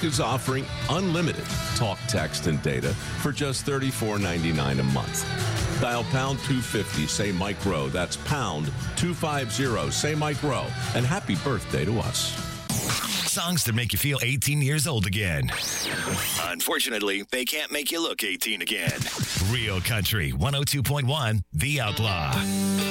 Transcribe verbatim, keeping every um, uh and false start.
Coke is offering unlimited talk, text, and data for just thirty-four ninety-nine a month. Dial pound two fifty, say Mike Rowe. That's pound two fifty, say Mike Rowe. And happy birthday to us. Songs that make you feel eighteen years old again. Unfortunately, they can't make you look eighteen again. Real Country one oh two point one, The Outlaw.